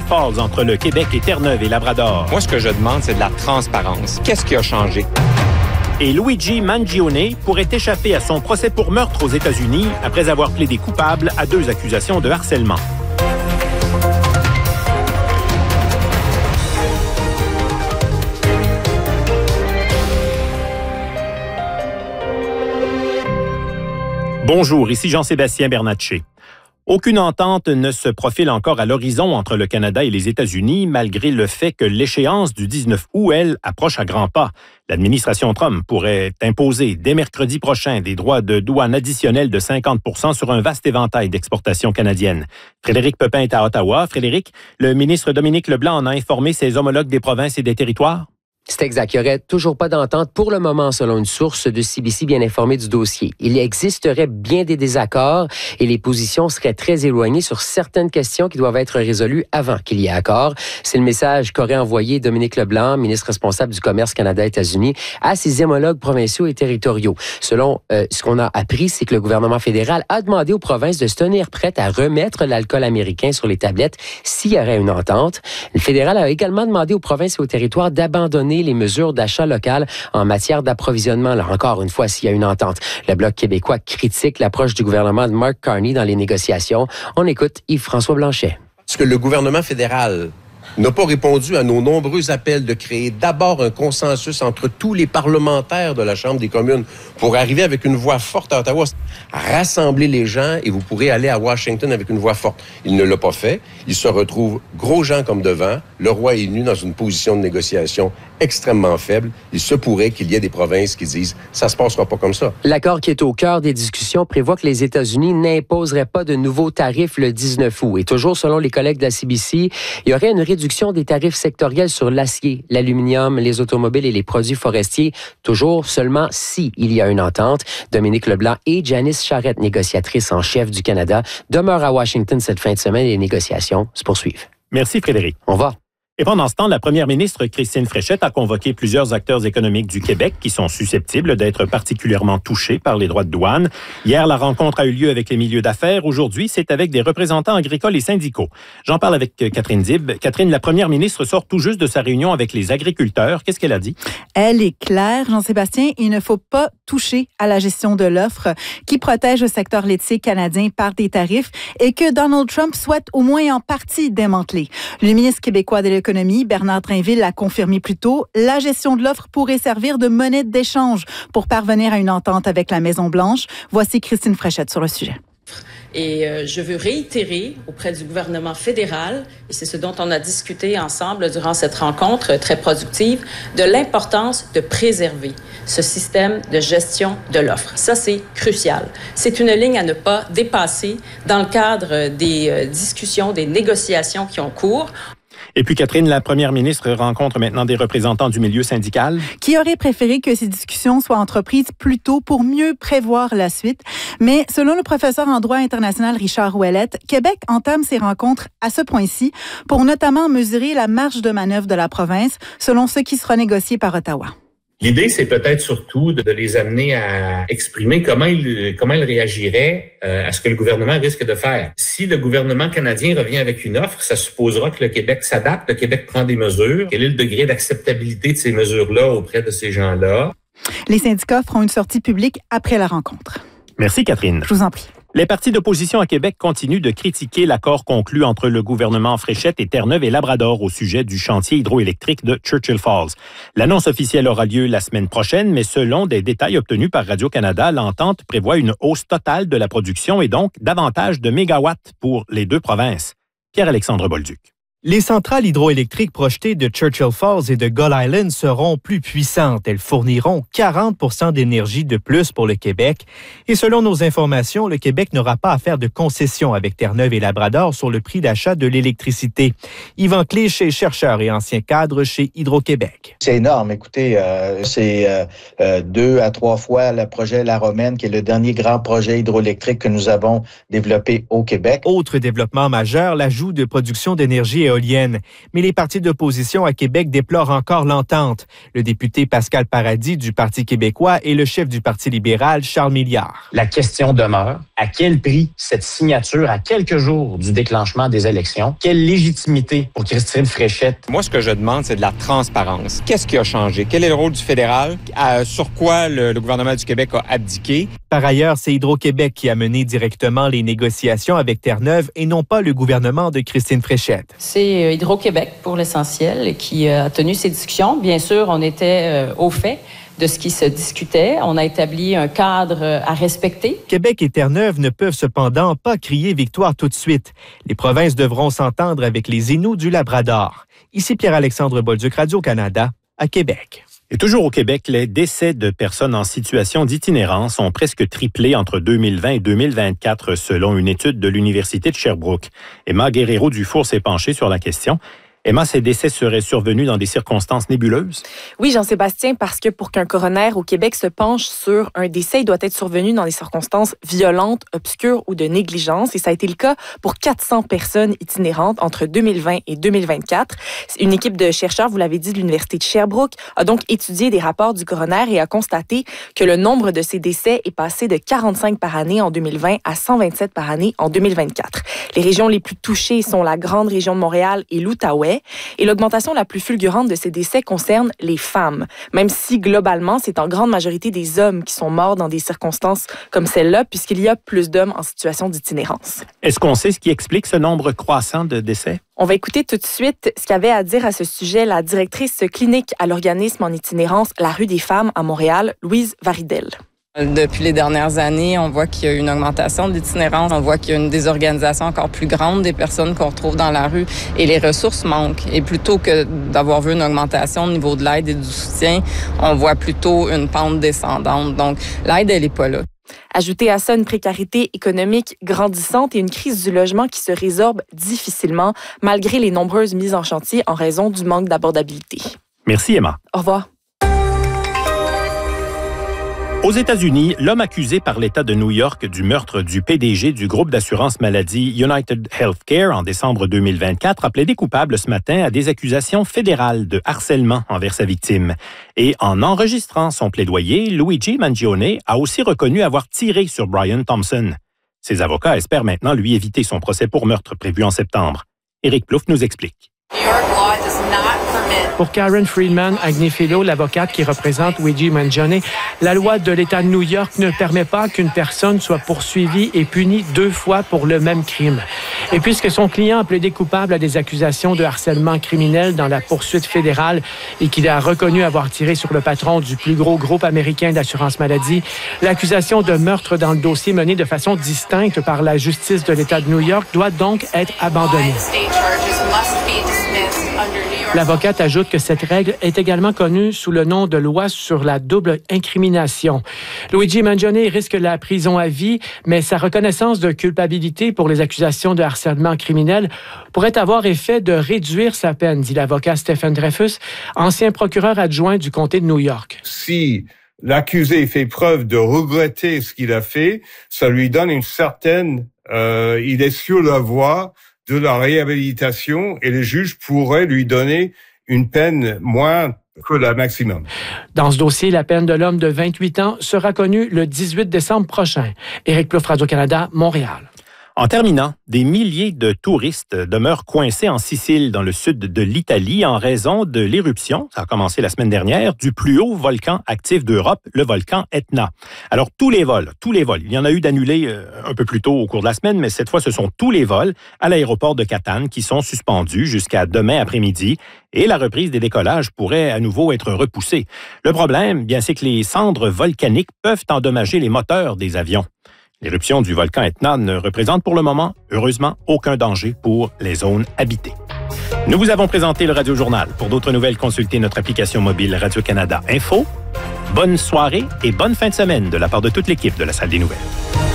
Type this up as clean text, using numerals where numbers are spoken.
Falls entre le Québec et Terre-Neuve et Labrador. Moi, ce que je demande, c'est de la transparence. Qu'est-ce qui a changé? Et Luigi Mangione pourrait échapper à son procès pour meurtre aux États-Unis après avoir plaidé coupable à 2 accusations de harcèlement. Bonjour, ici Jean-Sébastien Bernatchez. Aucune entente ne se profile encore à l'horizon entre le Canada et les États-Unis, malgré le fait que l'échéance du 19 août, elle, approche à grands pas. L'administration Trump pourrait imposer dès mercredi prochain des droits de douane additionnels de 50 % sur un vaste éventail d'exportations canadiennes. Frédéric Pepin est à Ottawa. Frédéric, le ministre Dominique Leblanc en a informé ses homologues des provinces et des territoires? C'est exact. Il n'y aurait toujours pas d'entente pour le moment, selon une source de CBC bien informée du dossier. Il existerait bien des désaccords et les positions seraient très éloignées sur certaines questions qui doivent être résolues avant qu'il y ait accord. C'est le message qu'aurait envoyé Dominique Leblanc, ministre responsable du commerce Canada-États-Unis, à ses homologues provinciaux et territoriaux. Selon ce qu'on a appris, c'est que le gouvernement fédéral a demandé aux provinces de se tenir prêtes à remettre l'alcool américain sur les tablettes s'il y aurait une entente. Le fédéral a également demandé aux provinces et aux territoires d'abandonner les mesures d'achat local en matière d'approvisionnement. Là encore une fois, s'il y a une entente. Le Bloc québécois critique l'approche du gouvernement de Mark Carney dans les négociations. On écoute Yves-François Blanchet. Est-ce que le gouvernement fédéral n'a pas répondu à nos nombreux appels de créer d'abord un consensus entre tous les parlementaires de la Chambre des communes pour arriver avec une voix forte à Ottawa, rassembler les gens et vous pourrez aller à Washington avec une voix forte. Il ne l'a pas fait. Il se retrouve gros gens comme devant. Le roi est venu dans une position de négociation extrêmement faible. Il se pourrait qu'il y ait des provinces qui disent « ça se passera pas comme ça ». L'accord qui est au cœur des discussions prévoit que les États-Unis n'imposeraient pas de nouveaux tarifs le 19 août. Et toujours selon les collègues de la CBC, il y aurait une réduction des tarifs sectoriels sur l'acier, l'aluminium, les automobiles et les produits forestiers, toujours seulement si il y a une entente. Dominique Leblanc et Janice Charette, négociatrice en chef du Canada, demeurent à Washington cette fin de semaine et les négociations se poursuivent. Merci Frédéric. Au revoir. Et pendant ce temps, la première ministre Christine Fréchette a convoqué plusieurs acteurs économiques du Québec qui sont susceptibles d'être particulièrement touchés par les droits de douane. Hier, la rencontre a eu lieu avec les milieux d'affaires. Aujourd'hui, c'est avec des représentants agricoles et syndicaux. J'en parle avec Catherine Dib. Catherine, la première ministre sort tout juste de sa réunion avec les agriculteurs. Qu'est-ce qu'elle a dit? Elle est claire, Jean-Sébastien, il ne faut pas toucher à la gestion de l'offre qui protège le secteur laitier canadien par des tarifs et que Donald Trump souhaite au moins en partie démanteler. Le ministre québécois de l'économie, Bernard Drainville, l'a confirmé plus tôt, la gestion de l'offre pourrait servir de monnaie d'échange pour parvenir à une entente avec la Maison-Blanche. Voici Christine Fréchette sur le sujet. Et je veux réitérer auprès du gouvernement fédéral, et c'est ce dont on a discuté ensemble durant cette rencontre très productive, de l'importance de préserver ce système de gestion de l'offre. Ça, c'est crucial. C'est une ligne à ne pas dépasser dans le cadre des discussions, des négociations qui ont cours. Et puis, Catherine, la première ministre rencontre maintenant des représentants du milieu syndical. Qui aurait préféré que ces discussions soient entreprises plus tôt pour mieux prévoir la suite. Mais selon le professeur en droit international Richard Ouellette, Québec entame ses rencontres à ce point-ci pour notamment mesurer la marge de manœuvre de la province selon ce qui sera négocié par Ottawa. L'idée, c'est peut-être surtout de les amener à exprimer comment ils réagiraient à ce que le gouvernement risque de faire. Si le gouvernement canadien revient avec une offre, ça supposera que le Québec s'adapte, le Québec prend des mesures. Quel est le degré d'acceptabilité de ces mesures-là auprès de ces gens-là? Les syndicats feront une sortie publique après la rencontre. Merci, Catherine. Je vous en prie. Les partis d'opposition à Québec continuent de critiquer l'accord conclu entre le gouvernement Fréchette et Terre-Neuve et Labrador au sujet du chantier hydroélectrique de Churchill Falls. L'annonce officielle aura lieu la semaine prochaine, mais selon des détails obtenus par Radio-Canada, l'entente prévoit une hausse totale de la production et donc davantage de mégawatts pour les 2 provinces. Pierre-Alexandre Bolduc. Les centrales hydroélectriques projetées de Churchill Falls et de Gull Island seront plus puissantes. Elles fourniront 40 % d'énergie de plus pour le Québec. Et selon nos informations, le Québec n'aura pas à faire de concessions avec Terre-Neuve et Labrador sur le prix d'achat de l'électricité. Yvan Clich est chercheur et ancien cadre chez Hydro-Québec. C'est énorme. Écoutez, c'est 2 à 3 fois le projet La Romaine, qui est le dernier grand projet hydroélectrique que nous avons développé au Québec. Autre développement majeur, l'ajout de production d'énergie éoliennes. Mais les partis d'opposition à Québec déplorent encore l'entente. Le député Pascal Paradis du Parti québécois et le chef du Parti libéral, Charles Milliard. La question demeure, à quel prix cette signature à quelques jours du déclenchement des élections? Quelle légitimité pour Christine Fréchette? Moi, ce que je demande, c'est de la transparence. Qu'est-ce qui a changé? Quel est le rôle du fédéral? Sur quoi le gouvernement du Québec a abdiqué? Par ailleurs, c'est Hydro-Québec qui a mené directement les négociations avec Terre-Neuve et non pas le gouvernement de Christine Fréchette. C'est Hydro-Québec, pour l'essentiel, qui a tenu ces discussions. Bien sûr, on était au fait de ce qui se discutait. On a établi un cadre à respecter. Québec et Terre-Neuve ne peuvent cependant pas crier victoire tout de suite. Les provinces devront s'entendre avec les Inuits du Labrador. Ici Pierre-Alexandre Bolduc, Radio-Canada, à Québec. Et toujours au Québec, les décès de personnes en situation d'itinérance ont presque triplé entre 2020 et 2024, selon une étude de l'Université de Sherbrooke. Emma Guerrero-Dufour s'est penchée sur la question. Emma, ces décès seraient survenus dans des circonstances nébuleuses? Oui, Jean-Sébastien, parce que pour qu'un coroner au Québec se penche sur un décès, il doit être survenu dans des circonstances violentes, obscures ou de négligence. Et ça a été le cas pour 400 personnes itinérantes entre 2020 et 2024. Une équipe de chercheurs, vous l'avez dit, de l'Université de Sherbrooke, a donc étudié des rapports du coroner et a constaté que le nombre de ces décès est passé de 45 par année en 2020 à 127 par année en 2024. Les régions les plus touchées sont la grande région de Montréal et l'Outaouais. Et l'augmentation la plus fulgurante de ces décès concerne les femmes, même si globalement, c'est en grande majorité des hommes qui sont morts dans des circonstances comme celle-là, puisqu'il y a plus d'hommes en situation d'itinérance. Est-ce qu'on sait ce qui explique ce nombre croissant de décès? On va écouter tout de suite ce qu'avait à dire à ce sujet la directrice clinique à l'organisme en itinérance La Rue des Femmes à Montréal, Louise Varidel. Depuis les dernières années, on voit qu'il y a une augmentation de l'itinérance. On voit qu'il y a une désorganisation encore plus grande des personnes qu'on retrouve dans la rue et les ressources manquent. Et plutôt que d'avoir vu une augmentation au niveau de l'aide et du soutien, on voit plutôt une pente descendante. Donc, l'aide, elle n'est pas là. Ajoutez à ça une précarité économique grandissante et une crise du logement qui se résorbe difficilement malgré les nombreuses mises en chantier en raison du manque d'abordabilité. Merci, Emma. Au revoir. Aux États-Unis, l'homme accusé par l'État de New York du meurtre du PDG du groupe d'assurance maladie United Healthcare en décembre 2024 a plaidé coupable ce matin à des accusations fédérales de harcèlement envers sa victime. Et en enregistrant son plaidoyer, Luigi Mangione a aussi reconnu avoir tiré sur Brian Thompson. Ses avocats espèrent maintenant lui éviter son procès pour meurtre prévu en septembre. Éric Plouffe nous explique. Pour Karen Friedman Agnifilo, l'avocate qui représente Luigi Mangione, la loi de l'État de New York ne permet pas qu'une personne soit poursuivie et punie 2 fois pour le même crime. Et puisque son client a plaidé coupable à des accusations de harcèlement criminel dans la poursuite fédérale et qu'il a reconnu avoir tiré sur le patron du plus gros groupe américain d'assurance maladie, l'accusation de meurtre dans le dossier mené de façon distincte par la justice de l'État de New York doit donc être abandonnée. L'avocate ajoute que cette règle est également connue sous le nom de loi sur la double incrimination. Luigi Mangione risque la prison à vie, mais sa reconnaissance de culpabilité pour les accusations de harcèlement criminel pourrait avoir effet de réduire sa peine, dit l'avocat Stephen Dreyfus, ancien procureur adjoint du comté de New York. Si l'accusé fait preuve de regretter ce qu'il a fait, ça lui donne une certaine... il est sur la voie de la réhabilitation et les juges pourraient lui donner une peine moins que la maximum. Dans ce dossier, la peine de l'homme de 28 ans sera connue le 18 décembre prochain. Éric Plouffe, Radio-Canada, Montréal. En terminant, des milliers de touristes demeurent coincés en Sicile, dans le sud de l'Italie, en raison de l'éruption, ça a commencé la semaine dernière, du plus haut volcan actif d'Europe, le volcan Etna. Alors, tous les vols, il y en a eu d'annulés un peu plus tôt au cours de la semaine, mais cette fois, ce sont tous les vols à l'aéroport de Catane qui sont suspendus jusqu'à demain après-midi et la reprise des décollages pourrait à nouveau être repoussée. Le problème, bien, c'est que les cendres volcaniques peuvent endommager les moteurs des avions. L'éruption du volcan Etna ne représente pour le moment, heureusement, aucun danger pour les zones habitées. Nous vous avons présenté le Radio Journal. Pour d'autres nouvelles, consultez notre application mobile Radio-Canada Info. Bonne soirée et bonne fin de semaine de la part de toute l'équipe de la Salle des Nouvelles.